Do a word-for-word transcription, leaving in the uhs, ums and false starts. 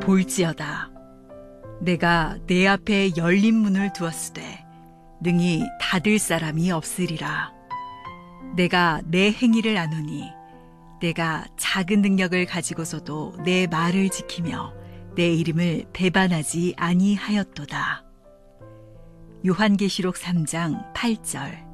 볼지어다. 내가 내 앞에 열린 문을 두었으되 능히 닫을 사람이 없으리라. 내가 내 행위를 아노니 내가 작은 능력을 가지고서도 내 말을 지키며 내 이름을 배반하지 아니하였도다. 요한계시록 삼 장 팔 절.